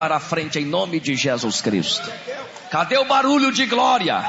para frente em nome de Jesus Cristo. Cadê o barulho de glória?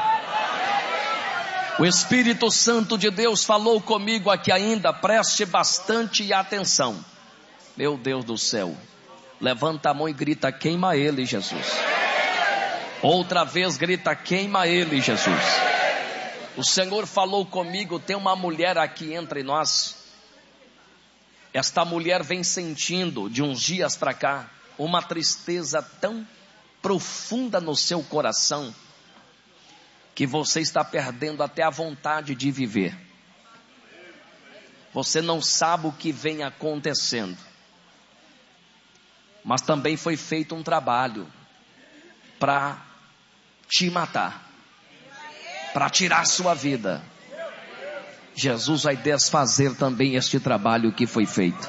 O Espírito Santo de Deus falou comigo aqui ainda. Preste bastante atenção. Meu Deus do céu, levanta a mão e grita: queima ele, Jesus. Outra vez grita: queima ele, Jesus. O Senhor falou comigo. Tem uma mulher aqui entre nós. Esta mulher vem sentindo de uns dias para cá uma tristeza tão profunda no seu coração, que você está perdendo até a vontade de viver. Você não sabe o que vem acontecendo. Mas também foi feito um trabalho para te matar, para tirar sua vida. Jesus vai desfazer também este trabalho que foi feito.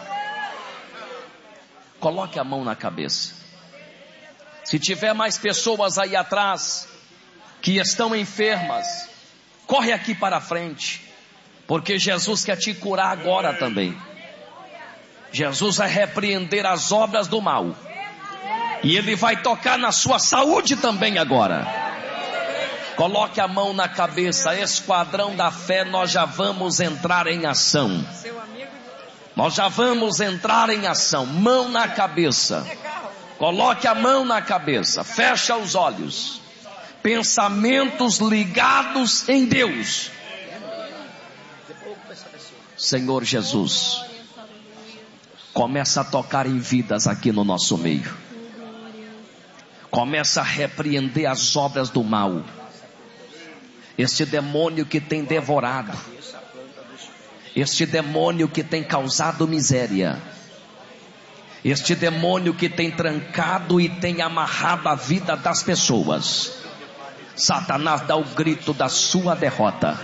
Coloque a mão na cabeça. Se tiver mais pessoas aí atrás que estão enfermas, corre aqui para frente, porque Jesus quer te curar agora também. Jesus vai repreender as obras do mal, e Ele vai tocar na sua saúde também agora. Coloque a mão na cabeça. Esquadrão da fé, nós já vamos entrar em ação. Nós já vamos entrar em ação. Mão na cabeça. Coloque a mão na cabeça. Fecha os olhos. Pensamentos ligados em Deus. Senhor Jesus, começa a tocar em vidas aqui no nosso meio. Começa a repreender as obras do mal. Este demônio que tem devorado, este demônio que tem causado miséria, este demônio que tem trancado e tem amarrado a vida das pessoas. Satanás, dá o grito da sua derrota.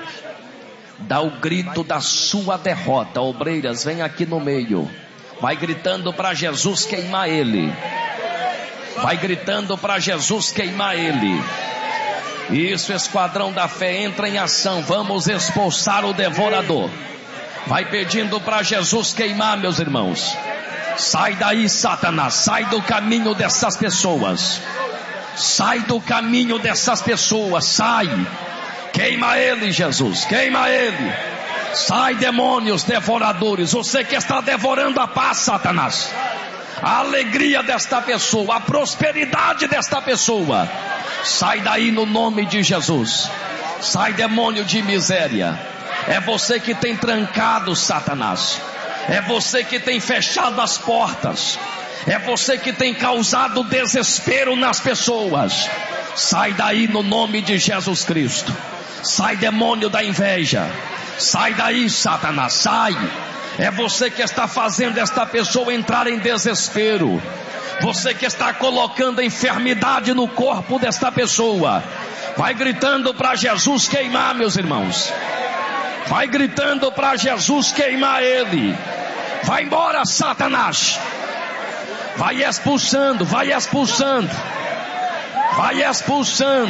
Dá o grito da sua derrota. Obreiras, vem aqui no meio. Vai gritando para Jesus queimar ele. Vai gritando para Jesus queimar ele. Isso, esquadrão da fé, entra em ação. Vamos expulsar o devorador. Vai pedindo para Jesus queimar, meus irmãos. Sai daí, Satanás. Sai do caminho dessas pessoas. Sai do caminho dessas pessoas. Sai. Queima ele, Jesus. Queima ele. Sai, demônios devoradores. Você que está devorando a paz, Satanás, a alegria desta pessoa, a prosperidade desta pessoa, sai daí no nome de Jesus. Sai, demônio de miséria. É você que tem trancado, Satanás. É você que tem fechado as portas. É você que tem causado desespero nas pessoas. Sai daí no nome de Jesus Cristo. Sai, demônio da inveja. Sai daí, Satanás, sai. É você que está fazendo esta pessoa entrar em desespero. Você que está colocando a enfermidade no corpo desta pessoa. Vai gritando para Jesus queimar, meus irmãos. Vai gritando para Jesus queimar ele. Vai embora, Satanás. Vai expulsando, vai expulsando. Vai expulsando.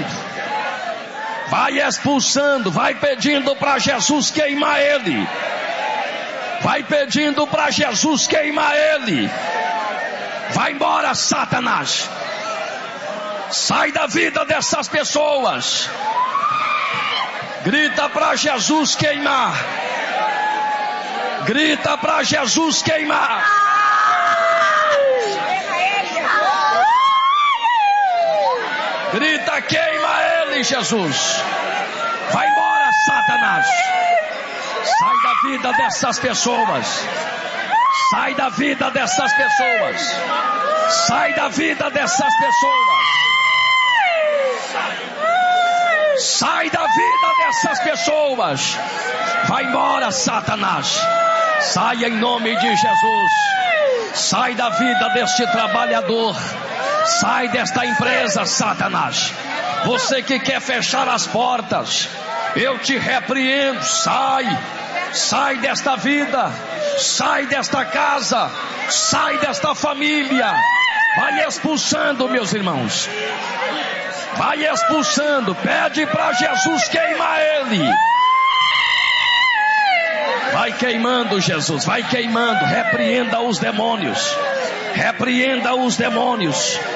Vai expulsando. Vai pedindo para Jesus queimar ele. Vai pedindo para Jesus queimar ele. Vai embora, Satanás. Sai da vida dessas pessoas. Grita para Jesus queimar. Grita para Jesus queimar. Grita, queima ele, Jesus. Vai embora, Satanás. Sai da vida dessas pessoas. Sai da vida dessas pessoas. Sai da vida dessas pessoas. Sai da vida dessas pessoas. Vai embora, Satanás. Sai em nome de Jesus. Sai da vida deste trabalhador. Sai desta empresa, Satanás. Você que quer fechar as portas, eu te repreendo. Sai. Sai desta vida. Sai desta casa. Sai desta família. Vai expulsando, meus irmãos. Vai expulsando. Pede para Jesus queimar ele. Vai queimando, Jesus. Vai queimando. Repreenda os demônios. Repreenda os demônios.